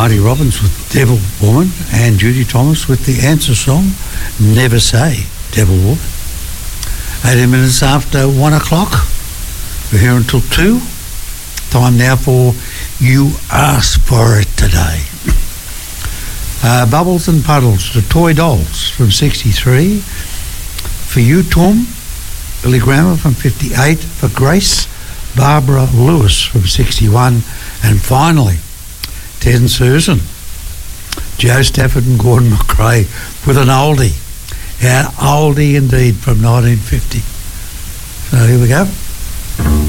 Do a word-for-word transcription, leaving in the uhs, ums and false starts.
Marty Robbins with Devil Woman, and Judy Thomas with the answer song, Never Say Devil Woman. eighteen minutes after one o'clock. We're here until two. Time now for You Asked For It Today. Uh, Bubbles and Puddles, the Toy Dolls from sixty-three. For you, Tom, Billy Grammer from fifty-eight. For Grace, Barbara Lewis from sixty-one. And finally, Ted and Susan, Joe Stafford and Gordon McRae with an oldie. Yeah, oldie indeed from nineteen fifty. So here we go.